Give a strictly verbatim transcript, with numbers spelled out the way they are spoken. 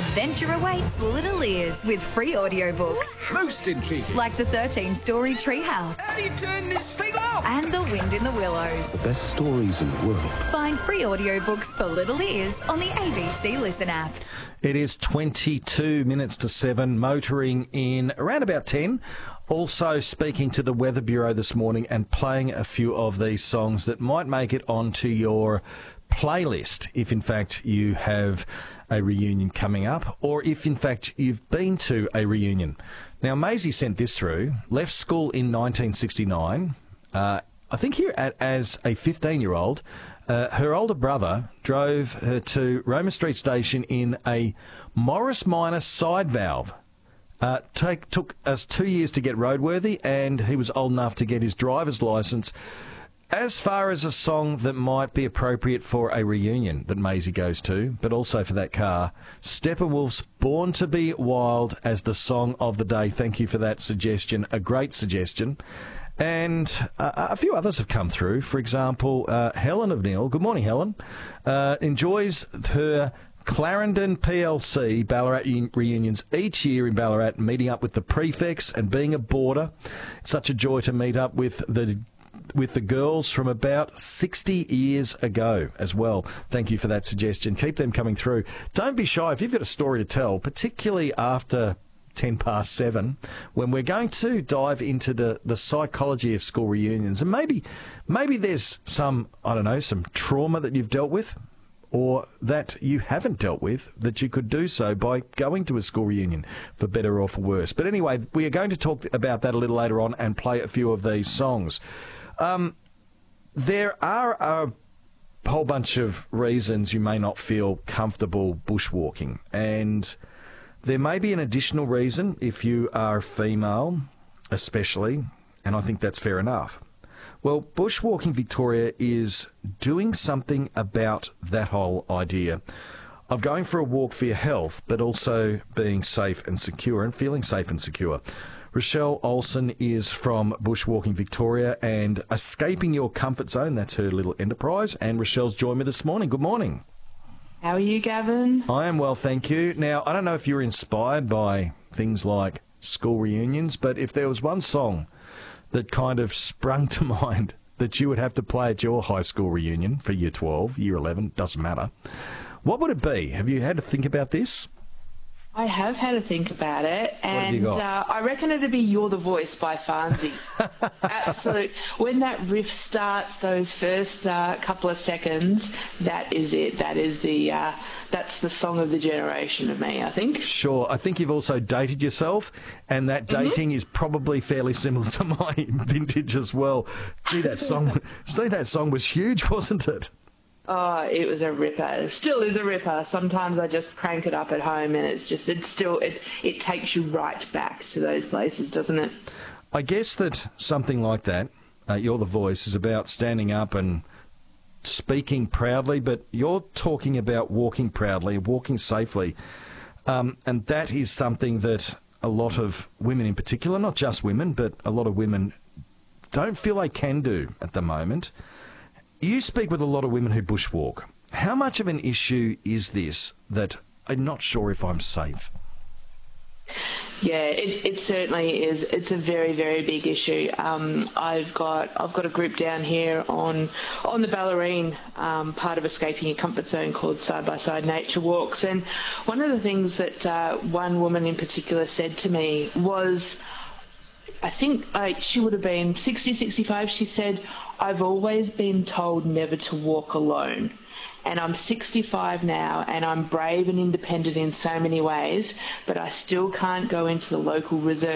Adventure awaits little ears with free audiobooks. Most intriguing. Like the thirteen-story Treehouse. How do you turn this thing off? And The Wind in the Willows. The best stories in the world. Find free audiobooks for little ears on the A B C Listen app. It is twenty-two minutes to seven, motoring in around about ten. Also speaking to the Weather Bureau this morning and playing a few of these songs that might make it onto your playlist if, in fact, you have a reunion coming up or if, in fact, you've been to a reunion. Now, Maisie sent this through. Left school in nineteen sixty-nine. Uh, I think here at, as a fifteen-year-old, uh, her older brother drove her to Roma Street Station in a Morris Minor side valve. Uh, take, took us two years to get roadworthy, and he was old enough to get his driver's licence. As far as a song that might be appropriate for a reunion that Maisie goes to, but also for that car, Steppenwolf's Born to Be Wild as the song of the day. Thank you for that suggestion. A great suggestion. And uh, a few others have come through. For example, uh, Helen of Neil. Good morning, Helen. Uh, enjoys her Clarendon P L C Ballarat reunions each year in Ballarat, meeting up with the prefects and being a boarder. It's such a joy to meet up with the with the girls from about sixty years ago as well. Thank you for that suggestion. Keep them coming through. Don't be shy if you've got a story to tell, particularly after ten past seven, when we're going to dive into the, the psychology of school reunions. And maybe maybe there's some, I don't know, some trauma that you've dealt with, or that you haven't dealt with, that you could do so by going to a school reunion, for better or for worse. But anyway, we are going to talk about that a little later on and play a few of these songs. Um, there are a whole bunch of reasons you may not feel comfortable bushwalking, and there may be an additional reason if you are female, especially, and I think that's fair enough. Well, Bushwalking Victoria is doing something about that whole idea of going for a walk for your health, but also being safe and secure and feeling safe and secure. Rochelle Olsen is from Bushwalking Victoria and Escaping Your Comfort Zone. That's her little enterprise. And Rochelle's joined me this morning. Good morning. How are you, Gavin? I am well, thank you. Now, I don't know if you're inspired by things like school reunions, but if there was one song that kind of sprung to mind that you would have to play at your high school reunion for year twelve, year eleven, doesn't matter, what would it be? Have you had to think about this? I have had to think about it, and uh, I reckon it'd be You're the Voice by Farnsey. Absolute. When that riff starts, those first uh, couple of seconds, that is it. That is the uh, that's the song of the generation of me, I think. Sure. I think you've also dated yourself, and that dating mm-hmm. is probably fairly similar to my vintage as well. Gee, that song, see, that song was huge, wasn't it? Oh, it was a ripper. It still is a ripper. Sometimes I just crank it up at home and it's just, it's still, it, it takes you right back to those places, doesn't it? I guess that something like that, uh, You're the Voice, is about standing up and speaking proudly, but you're talking about walking proudly, walking safely. Um, and that is something that a lot of women in particular, not just women, but a lot of women don't feel they can do at the moment. You speak with a lot of women who bushwalk. How much of an issue is this that I'm not sure if I'm safe? Yeah, it, it certainly is. It's a very, very big issue. Um, I've got I've got a group down here on on the Ballerine, um, part of Escaping Your Comfort Zone, called Side by Side Nature Walks. And one of the things that uh, one woman in particular said to me was, I think uh, she would have been sixty, sixty-five. She said, I've always been told never to walk alone. And I'm sixty-five now, and I'm brave and independent in so many ways, but I still can't go into the local reserve